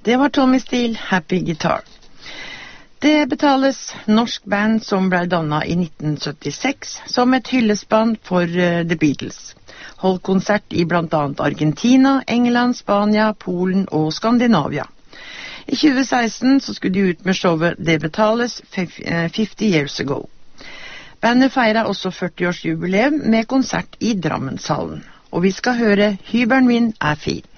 Det var Tommy Steele, Happy Guitar. Det betales norsk band som ble dannet i 1976 som et hyllestband for The Beatles. Holdt konsert i blant annet Argentina, England, Spania, Polen og Skandinavia. I 2016 så skulle de ut med showet Det betales 50 Years Ago. Bandet feiret også 40-årsjubileum med konsert i Drammenshallen. Og vi skal høre Hybern min fin.